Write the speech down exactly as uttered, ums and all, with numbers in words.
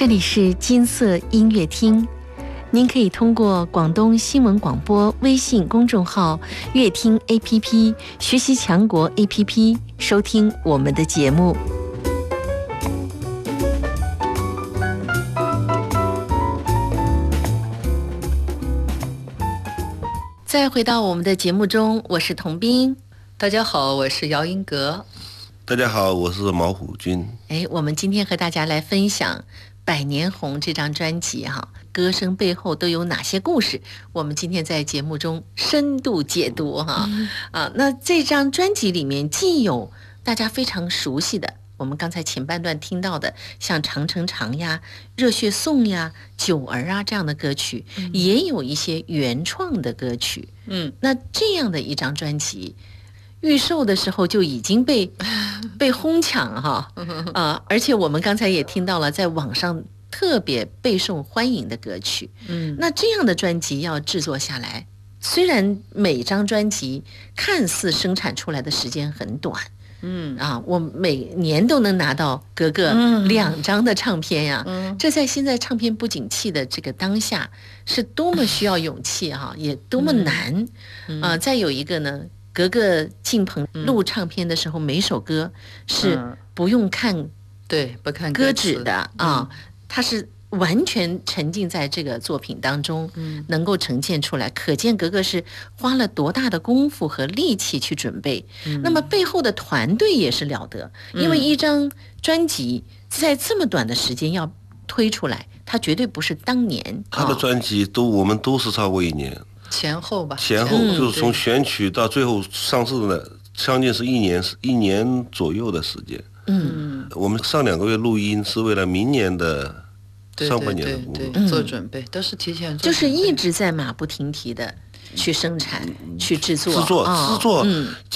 这里是金色音乐厅，您可以通过广东新闻广播微信公众号、乐听 A P P、学习强国 A P P 收听我们的节目。再回到我们的节目中，我是童斌。 大家好，我是姚英格。 大家好，我是毛虎军。 哎，我们今天和大家来分享《百年红》这张专辑哈，歌声背后都有哪些故事？我们今天在节目中深度解读哈。嗯、啊，那这张专辑里面既有大家非常熟悉的，我们刚才前半段听到的，像《长城长》呀、《热血颂》呀、《九儿》啊这样的歌曲，嗯、也有一些原创的歌曲。嗯，那这样的一张专辑。预售的时候就已经被被哄抢哈，啊，而且我们刚才也听到了，在网上特别备受欢迎的歌曲。嗯，那这样的专辑要制作下来，虽然每张专辑看似生产出来的时间很短，嗯啊，我每年都能拿到隔个两张的唱片呀，嗯、这在现在唱片不景气的这个当下，是多么需要勇气哈，也多么难、嗯、啊！再有一个呢。隔个进棚录唱片的时候，嗯、每首歌是不用看、嗯、 对不看歌纸的啊，它是完全沉浸在这个作品当中，嗯、能够呈现出来。可见格格是花了多大的功夫和力气去准备。嗯、那么背后的团队也是了得，因为一张专辑在这么短的时间要推出来，它绝对不是当年。 他的专辑都、哦、我们都是超过一年。 前后吧， 前后就是从选曲到最后上市的，将近是一年一年左右的时间。嗯，我们上两个月录音是为了明年的上半年的工作， 对对对对做准备，都是提前做准备， 就是一直在马不停蹄的去生产、嗯、去制作、 制作、制作。嗯